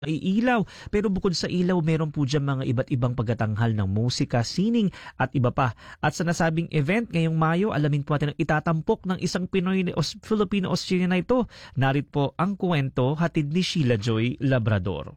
Iilaw. Pero bukod sa ilaw, meron po dyan mga iba't ibang pagtatanghal ng musika, sining at iba pa. At sa nasabing event ngayong Mayo, alamin po natin ang itatampok ng isang Pinoy Filipino-Australian na ito. Narit po ang kwento hatid ni Sheila Joy Labrador.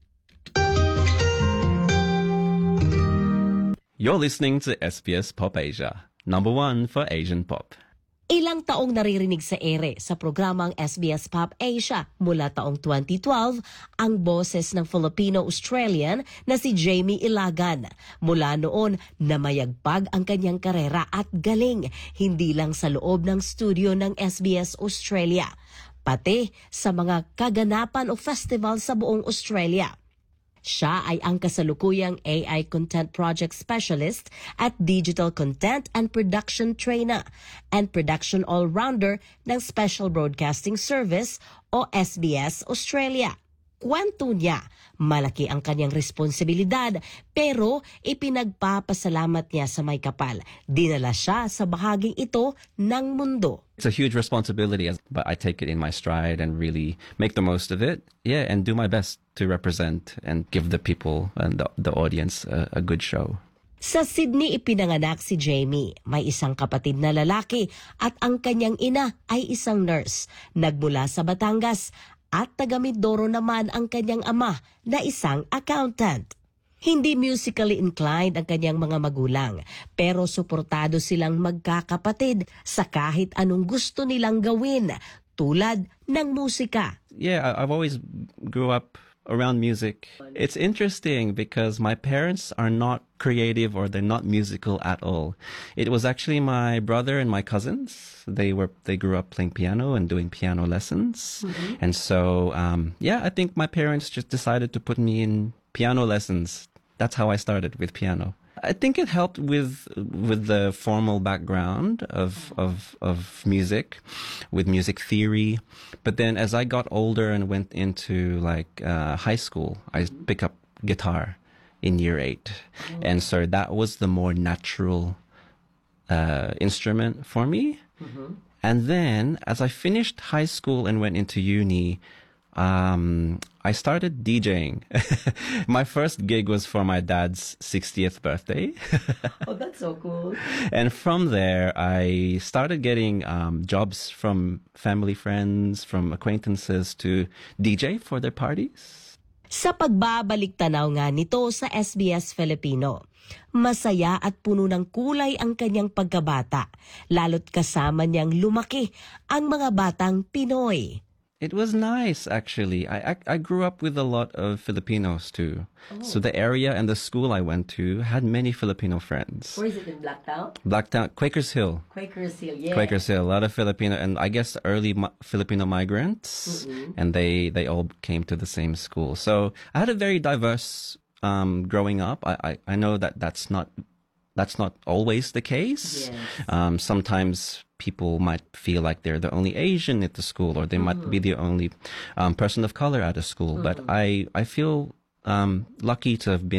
You're listening to SBS Pop Asia, #1 for Asian pop. Ilang taong naririnig sa ere sa programang SBS Pop Asia mula taong 2012 ang boses ng Filipino-Australian na si Jamie Ilagan. Mula noon, namayagpag ang kanyang karera at galing, hindi lang sa loob ng studio ng SBS Australia, pati sa mga kaganapan o festival sa buong Australia. Siya ay ang kasalukuyang AI Content Project Specialist at Digital Content and Production Trainer and Production All-Rounder ng Special Broadcasting Service o SBS Australia. Kwento niya, malaki ang kanyang responsibilidad pero ipinagpapasalamat niya sa may kapal. Dinala siya sa bahaging ito ng mundo. It's a huge responsibility, but I take it in my stride and really make the most of it. Yeah, and do my best to represent and give the people and the audience a good show. Sa Sydney ipinanganak si Jamie. May isang kapatid na lalaki at ang kanyang ina ay isang nurse. Nagmula sa Batangas at taga Mindoro naman ang kanyang ama na isang accountant. Hindi musically inclined ang kanyang mga magulang, pero suportado silang magkakapatid sa kahit anong gusto nilang gawin, tulad ng musika. Yeah, I've always grew up around music. It's interesting because my parents are not creative or they're not musical at all. It was actually my brother and my cousins. They grew up playing piano and doing piano lessons. Mm-hmm. And so, I think my parents just decided to put me in piano lessons. That's how I started with piano. I think it helped with the formal background of music, with music theory. But then as I got older and went into high school, I picked up guitar in year 8. And so that was the more natural instrument for me. Mm-hmm. And then as I finished high school and went into uni, I started DJing. My first gig was for my dad's 60th birthday. Oh, that's so cool. And from there, I started getting jobs from family friends, from acquaintances to DJ for their parties. Sa pagbabalik tanaw nga nito sa SBS Filipino, masaya at puno ng kulay ang kanyang pagkabata, lalo't kasama niyang lumaki ang mga batang Pinoy. It was nice, actually. I grew up with a lot of Filipinos, too. Oh. So the area and the school I went to had many Filipino friends. Where is it, in Blacktown? Blacktown, Quakers Hill. Quakers Hill, yeah. Quakers Hill, a lot of Filipino, and I guess early Filipino migrants. Mm-hmm. And they all came to the same school. So I had a very diverse growing up. I know that's not always the case. Yes. Sometimes people might feel like they're the only Asian at the school, or they might be the only person of color at a school. But I feel lucky to have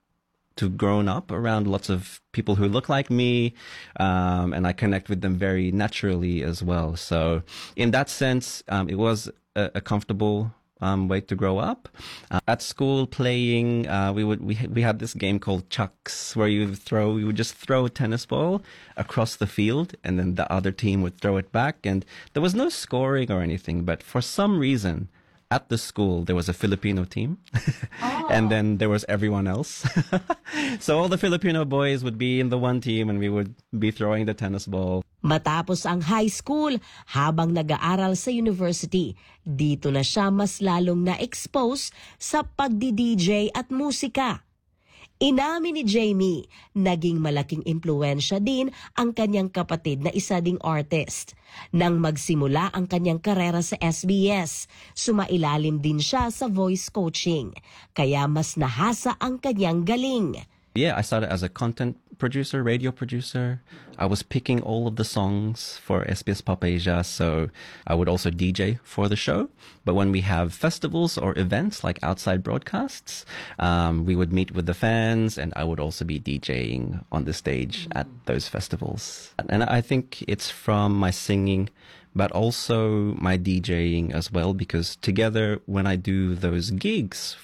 grown up around lots of people who look like me, and I connect with them very naturally as well. So in that sense, it was a comfortable way to grow up. At school, playing, we had this game called chucks, where we would just throw a tennis ball across the field, and then the other team would throw it back, and there was no scoring or anything. But for some reason, at the school, there was a Filipino team, and then there was everyone else. So all the Filipino boys would be in the one team, and we would be throwing the tennis ball. Matapos ang high school, habang nag-aaral sa university, dito na siya mas lalong na-expose sa pagdi-DJ at musika. Inamin ni Jamie, naging malaking impluwensya din ang kanyang kapatid na isa ding artist. Nang magsimula ang kanyang karera sa SBS, sumailalim din siya sa voice coaching, kaya mas nahasa ang kanyang galing. Yeah, I started as a content producer, radio producer. I was picking all of the songs for SBS Pop Asia, so I would also DJ for the show. But when we have festivals or events like outside broadcasts, we would meet with the fans, and I would also be DJing on the stage at those festivals. And I think it's from my singing, but also my DJing as well, because together when I do those gigs